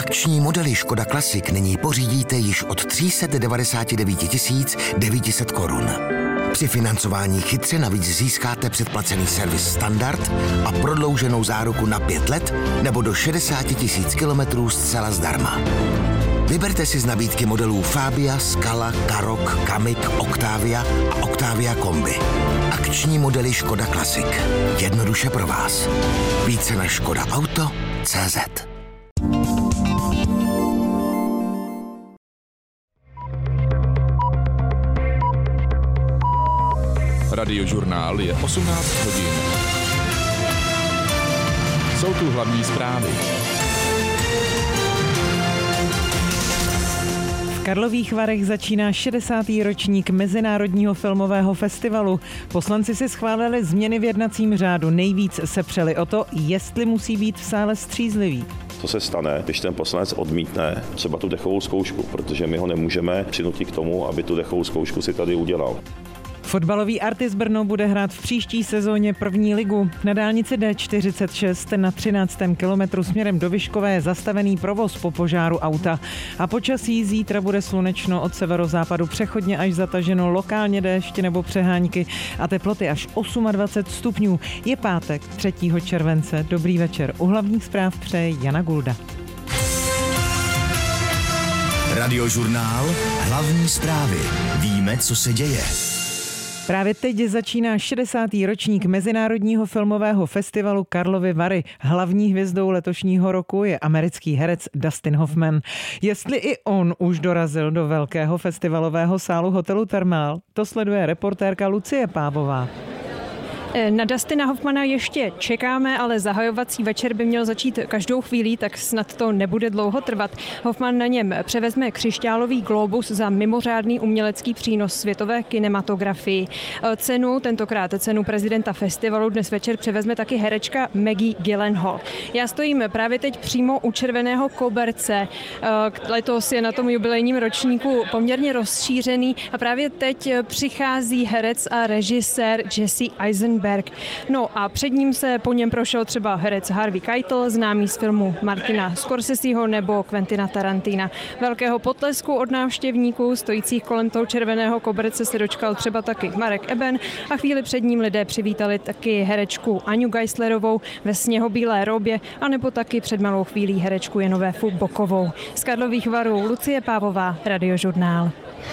Akční modely Škoda Classic nyní pořídíte již od 399 900 korun. Při financování chytře navíc získáte předplacený servis standard a prodlouženou záruku na 5 let nebo do 60 000 kilometrů zcela zdarma. Vyberte si z nabídky modelů Fabia, Scala, Karoq, Kamiq, Octavia a Octavia Kombi. Akční modely Škoda Classic. Jednoduše pro vás. Více na škodaauto.cz. Radiožurnál je 18 hodin. Jsou tu hlavní zprávy. V Karlových Varech začíná 60. ročník Mezinárodního filmového festivalu. Poslanci si schválili změny v jednacím řádu. Nejvíc se přeli o to, jestli musí být v sále střízlivý. Co se stane, když ten poslanec odmítne třeba tu dechovou zkoušku, protože my ho nemůžeme přinutit k tomu, aby tu dechovou zkoušku si tady udělal. Fotbalový Artis Brno bude hrát v příští sezóně první ligu. Na dálnici D46 na 13. kilometru směrem do Vyškové je zastavený provoz po požáru auta. A počasí zítra bude slunečno, od severozápadu přechodně až zataženo, lokálně déšť nebo přehánky a teploty až 28 stupňů. Je pátek 3. července. Dobrý večer. U hlavních zpráv přeje Jana Gulda. Radiožurnál. Hlavní zprávy. Víme, co se děje. Právě teď začíná 60. ročník Mezinárodního filmového festivalu Karlovy Vary. Hlavní hvězdou letošního roku je americký herec Dustin Hoffman. Jestli i on už dorazil do velkého festivalového sálu hotelu Thermal, to sleduje reportérka Lucie Pávová. Na Dustina Hoffmana ještě čekáme, ale zahajovací večer by měl začít každou chvílí, tak snad to nebude dlouho trvat. Hoffman na něm převezme křišťálový glóbus za mimořádný umělecký přínos světové kinematografii. Tentokrát cenu prezidenta festivalu dnes večer převezme taky herečka Maggie Gyllenhaal. Já stojím právě teď přímo u červeného koberce. Letos je na tom jubilejním ročníku poměrně rozšířený a právě teď přichází herec a režisér Jesse Eisenberg. No a před ním se po něm prošel třeba herec Harvey Keitel, známý z filmu Martina Scorseseho nebo Quentina Tarantina. Velkého potlesku od návštěvníků stojících kolem toho červeného koberce se dočkal třeba taky Marek Eben a chvíli před ním lidé přivítali taky herečku Aňu Geislerovou ve sněhobílé robě a nebo taky před malou chvílí herečku Jenovéfu Bokovou. Z Karlových Varů Lucie Pávová, Radiožurnál.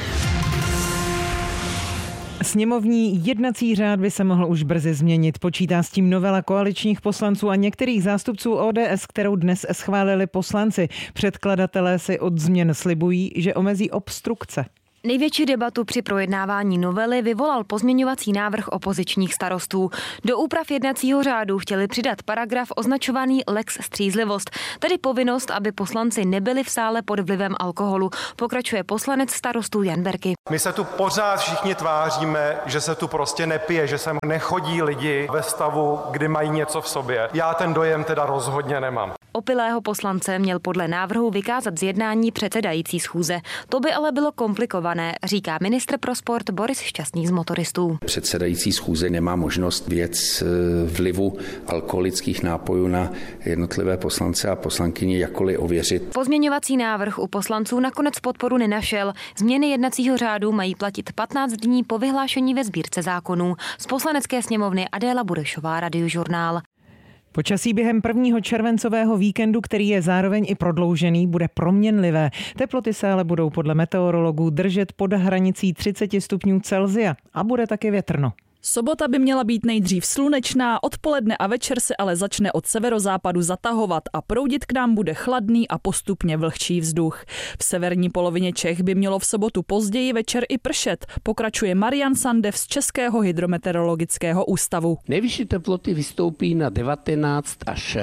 Sněmovní jednací řád by se mohl už brzy změnit. Počítá s tím novela koaličních poslanců a některých zástupců ODS, kterou dnes schválili poslanci. Předkladatelé si od změn slibují, že omezí obstrukce. Největší debatu při projednávání novely vyvolal pozměňovací návrh opozičních starostů. Do úprav jednacího řádu chtěli přidat paragraf označovaný Lex střízlivost, tedy povinnost, aby poslanci nebyli v sále pod vlivem alkoholu, pokračuje poslanec starostů Jan Berky. My se tu pořád všichni tváříme, že se tu prostě nepije, že sem nechodí lidi ve stavu, kdy mají něco v sobě. Já ten dojem teda rozhodně nemám. Opilého poslance měl podle návrhu vykázat z jednání předsedající schůze. To by ale bylo komplikované, říká ministr pro sport Boris Šťastný z Motoristů. Předsedající schůze nemá možnost věc vlivu alkoholických nápojů na jednotlivé poslance a poslankyně jakkoliv ověřit. Pozměňovací návrh u poslanců nakonec podporu nenašel. Změny jednacího řádu mají platit 15 dní po vyhlášení ve sbírce zákonů. Z Poslanecké sněmovny Adéla Burešová, Radiožurnál. Počasí během 1. červencového víkendu, který je zároveň i prodloužený, bude proměnlivé. Teploty se ale budou podle meteorologů držet pod hranicí 30 stupňů Celsia a bude taky větrno. Sobota by měla být nejdřív slunečná, odpoledne a večer se ale začne od severozápadu zatahovat a proudit k nám bude chladný a postupně vlhčí vzduch. V severní polovině Čech by mělo v sobotu později večer i pršet, pokračuje Marian Sandev z Českého hydrometeorologického ústavu. Nejvyšší teploty vystoupí na 19 až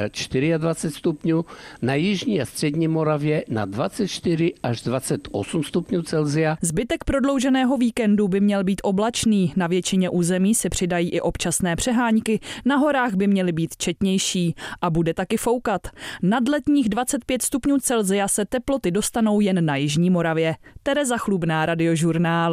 24 stupňů, na jižní a střední Moravě na 24 až 28 stupňů Celsia. Zbytek prodlouženého víkendu by měl být oblačný, na většině území se přidají i občasné přehánky, na horách by měly být četnější a bude taky foukat. Nad letních 25 stupňů Celsia se teploty dostanou jen na jižní Moravě. Tereza Chlubná, Radiožurnál.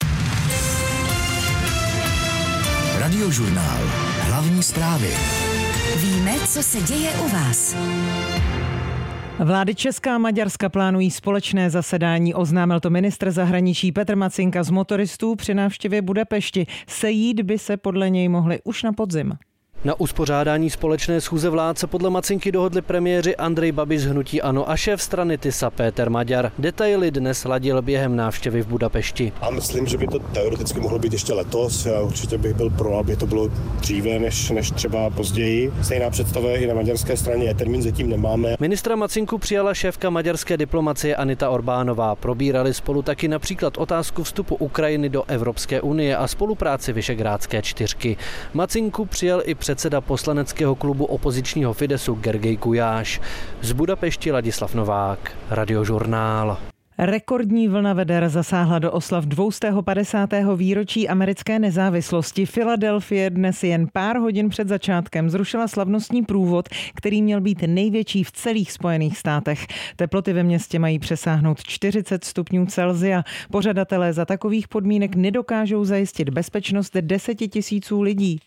Radiožurnál. Hlavní zprávy. Víme, co se děje u vás. Vlády Česka a Maďarska plánují společné zasedání. Oznámil to ministr zahraničí Petr Macinka z motoristů při návštěvě Budapešti. Sejít by se podle něj mohli už na podzim. Na uspořádání společné schůze vlád se podle Macinky dohodli premiéři Andrej Babiš z hnutí ANO a šéf strany TISA Péter Maďar. Detaily dnes ladil během návštěvy v Budapešti. A myslím, že by to teoreticky mohlo být ještě letos. Já určitě bych byl pro, aby to bylo dříve než třeba později. Stejná představa i na maďarské straně, termín zatím nemáme. Ministra Macinku přijala šéfka maďarské diplomacie Anita Orbánová. Probírali spolu taky například otázku vstupu Ukrajiny do Evropské unie a spolupráci Visegrádské čtyřky. Macinku přijal i předseda poslaneckého klubu opozičního Fidesu Gergely Gulyás. Z Budapešti Ladislav Novák, Radiožurnál. Rekordní vlna veder zasáhla do oslav 250. výročí americké nezávislosti. Filadelfie dnes jen pár hodin před začátkem zrušila slavnostní průvod, který měl být největší v celých Spojených státech. Teploty ve městě mají přesáhnout 40 stupňů Celsia. Pořadatelé za takových podmínek nedokážou zajistit bezpečnost 10 000 lidí.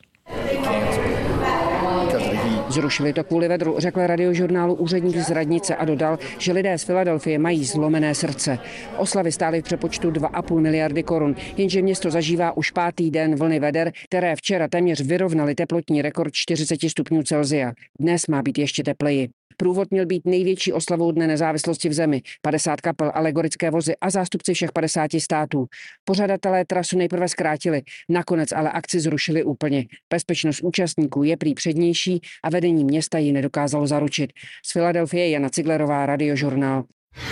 Zrušili to kvůli vedru, řekl Radiožurnálu úředník z radnice a dodal, že lidé z Filadelfie mají zlomené srdce. Oslavy stály v přepočtu 2,5 miliardy korun, jenže město zažívá už 5. den vlny veder, které včera téměř vyrovnaly teplotní rekord 40 stupňů Celsia. Dnes má být ještě tepleji. Průvod měl být největší oslavou Dne nezávislosti v zemi. 50 kapel, alegorické vozy a zástupci všech 50 států. Pořadatelé trasu nejprve zkrátili, nakonec ale akci zrušili úplně. Bezpečnost účastníků je prý přednější a vedení města ji nedokázalo zaručit. Z Filadelfie Jana Ciglerová, Radiožurnál.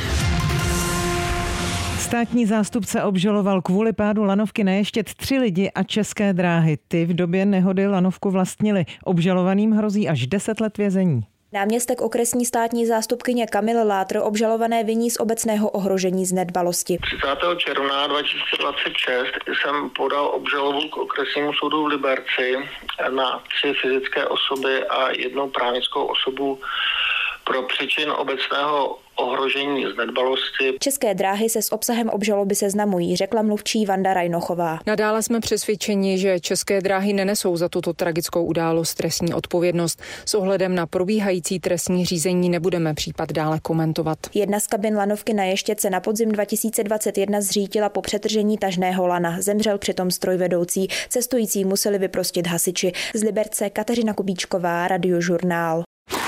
Státní zástupce obžaloval kvůli pádu lanovky na Ještěd 3 lidi a České dráhy. Ty v době nehody lanovku vlastnili. Obžalovaným hrozí až 10 let vězení. Náměstek okresní státní zástupkyně Kamil Látr obžalované viní z obecného ohrožení z nedbalosti. 30. června 2026 jsem podal obžalobu k okresnímu soudu v Liberci na 3 fyzické osoby a 1 právnickou osobu pro příčin obecného ohrožení z nedbalosti. České dráhy se s obsahem obžaloby seznamují, řekla mluvčí Vanda Rajnochová. Nadále jsme přesvědčeni, že České dráhy nenesou za tuto tragickou událost trestní odpovědnost. S ohledem na probíhající trestní řízení nebudeme případ dále komentovat. Jedna z kabin lanovky na Ještěd se na podzim 2021 zřítila po přetržení tažného lana. Zemřel přitom strojvedoucí. Cestující museli vyprostit hasiči. Z Liberce Kateřina Kubíčková, Radiožurnál.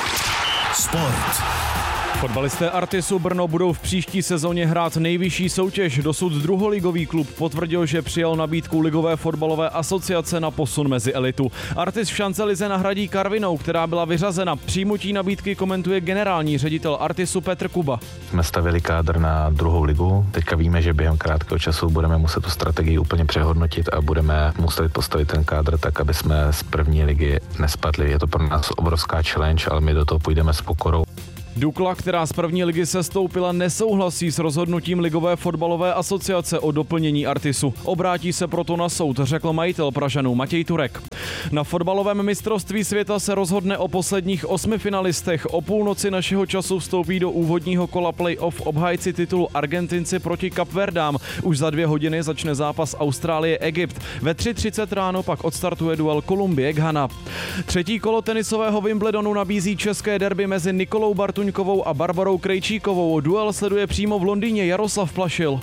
Sport. Fotbalisté Artisu Brno budou v příští sezóně hrát nejvyšší soutěž. Dosud druholigový klub potvrdil, že přijal nabídku Ligové fotbalové asociace na posun mezi elitu. Artis v šancelize nahradí Karvinou, která byla vyřazena. Přijmutí nabídky komentuje generální ředitel Artisu Petr Kuba. Jsme stavili kádr na druhou ligu. Teďka víme, že během krátkého času budeme muset tu strategii úplně přehodnotit a budeme muset postavit ten kádr tak, aby jsme z první ligy nespadli. Je to pro nás obrovská challenge, ale my do toho půjdeme s pokorou. Dukla, která z první ligy sestoupila, nesouhlasí s rozhodnutím Ligové fotbalové asociace o doplnění Artisu. Obrátí se proto na soud, řekl majitel Pražanů Matěj Turek. Na fotbalovém mistrovství světa se rozhodne o posledních 8 finalistech. O půlnoci našeho času vstoupí do úvodního kola play-off obhájci titulu Argentinci proti Kapverdám. Už za 2 hodiny začne zápas Austrálie-Egypt. Ve 3:30 ráno pak odstartuje duel Kolumbie-Ghana. 3. kolo tenisového Wimbledonu nabízí české derby mezi Nikolou Bartuňkovou a Barbarou Krejčíkovou. Duel sleduje přímo v Londýně Jaroslav Plašil.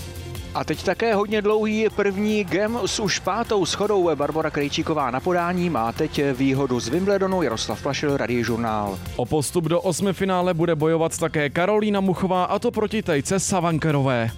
A teď také hodně dlouhý první gem s už 5. shodou. Barbora Krejčíková na podání má teď výhodu z Wimbledonu. Jaroslav Plašil, Radiožurnál. O postup do 8. finále bude bojovat také Karolína Muchová, a to proti Tejce Savankerové.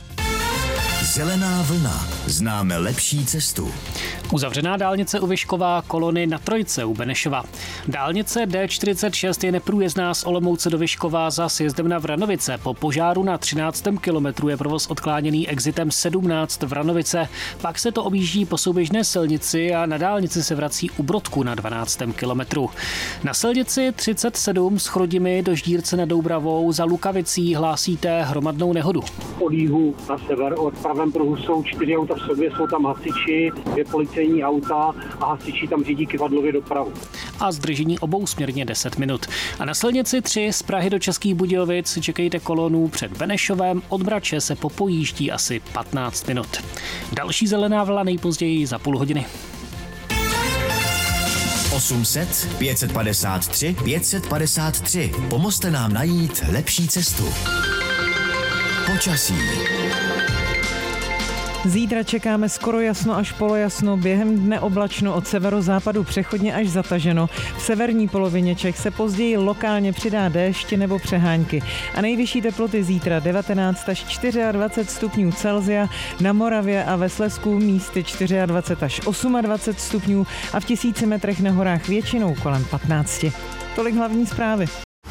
Zelená vlna. Známe lepší cestu. Uzavřená dálnice u Vyškova, kolony na Trojce u Benešova. Dálnice D46 je neprůjezdná z Olomouce do Vyškova za sjezdem na Vranovice. Po požáru na 13. kilometru je provoz odkláněný exitem 17 Vranovice. Pak se to objíždí po souběžné silnici a na dálnici se vrací u Brodku na 12. kilometru. Na silnici 37 z Chrudimi do Ždírce nad Doubravou za Lukavicí hlásíte hromadnou nehodu. Od jihu na sever, od pravém pruhu jsou 4 auta v sobě, jsou tam hasiči, 2 policejní auta a hasiči tam řídí kyvadlově dopravu. A zdržení obou směrně 10 minut. A na silnici 3 z Prahy do Českých Budějovic čekejte kolonu před Benešovem, od Brače se popojíždí asi 15 minut. Další zelená vlna nejpozději za půl hodiny. 800 553 553. Pomozte nám najít lepší cestu. Počasí. Zítra čekáme skoro jasno až polojasno, během dne oblačno, od severozápadu přechodně až zataženo. V severní polovině Čech se později lokálně přidá déšť nebo přehánky. A nejvyšší teploty zítra 19 až 24 stupňů Celsia, na Moravě a ve Slezsku místy 24 až 28 stupňů a v 1000 metrech na horách většinou kolem 15. Tolik hlavní zprávy.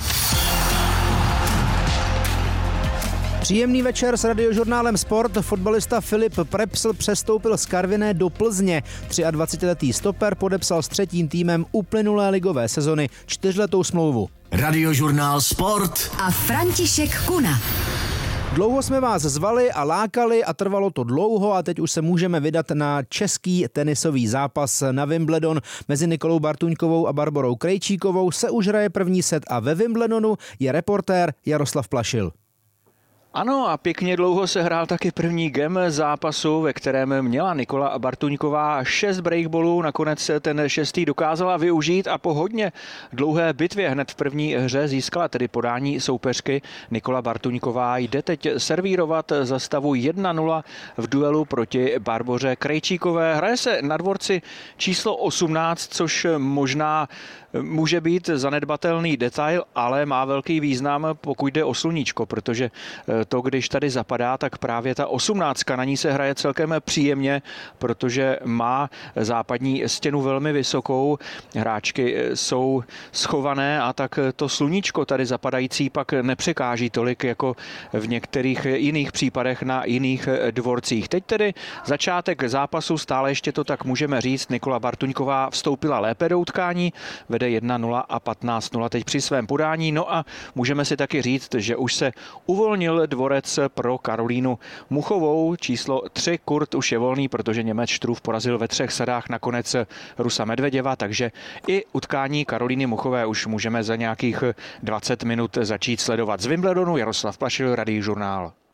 Příjemný večer s Radiožurnálem Sport. Fotbalista Filip Prepsl přestoupil z Karviné do Plzně. 23letý stoper podepsal s třetím týmem uplynulé ligové sezony 4letou smlouvu. Radiožurnál Sport a František Kuna. Dlouho jsme vás zvali a lákali a trvalo to dlouho a teď už se můžeme vydat na český tenisový zápas na Wimbledon. Mezi Nikolou Bartuňkovou a Barborou Krejčíkovou se už hraje první set a ve Wimbledonu je reportér Jaroslav Plašil. Ano, a pěkně dlouho se hrál taky první game zápasu, ve kterém měla Nikola Bartuňková 6 breakballů, nakonec ten 6. dokázala využít a po hodně dlouhé bitvě hned v první hře získala tedy podání soupeřky. Nikola Bartuňková jde teď servírovat za stavu 1-0 v duelu proti Barboře Krejčíkové. Hraje se na dvorci číslo 18, což možná může být zanedbatelný detail, ale má velký význam, pokud jde o sluníčko, protože to, když tady zapadá, tak právě ta 18 na ní se hraje celkem příjemně, protože má západní stěnu velmi vysokou, hráčky jsou schované a tak to sluníčko tady zapadající pak nepřekáží tolik jako v některých jiných případech na jiných dvorcích. Teď tedy začátek zápasu, stále ještě to tak můžeme říct, Nikola Bartuňková vstoupila lépe do utkání, vede 1-0 a 15-0 teď při svém podání. No a můžeme si taky říct, že už se uvolnil dvorec pro Karolínu Muchovou. Číslo 3 Kurt už je volný, protože Němec Štruv porazil ve 3 sadách nakonec Rusa Medveděva, takže i utkání Karolíny Muchové už můžeme za nějakých 20 minut začít sledovat. Z Wimbledonu Jaroslav Plašil, Radiožurnál.